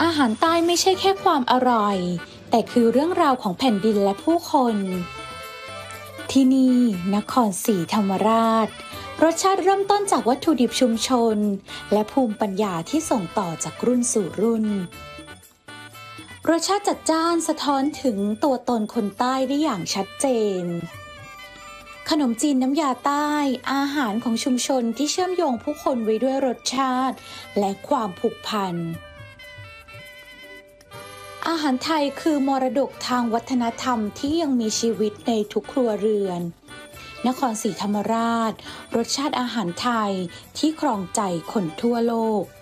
อาหารใต้ไม่ใช่แค่ความอร่อยแต่คือเรื่องราวของแผ่นดินและผู้คนที่นี่นครศรีธรรมราชรสชาติเริ่มต้นจากวัตถุดิบชุมชนและภูมิปัญญาที่ส่งต่อจากรุ่นสู่รุ่นรสชาติจัดจ้านสะท้อนถึงตัวตนคนใต้ได้อย่างชัดเจนขนมจีนน้ำยาใต้อาหารของชุมชนที่เชื่อมโยงผู้คนไว้ด้วยรสชาติและความผูกพันอาหารไทยคือมรดกทางวัฒนธรรมที่ยังมีชีวิตในทุกครัวเรือนนครศรีธรรมราชรสชาติอาหารไทยที่ครองใจคนทั่วโลก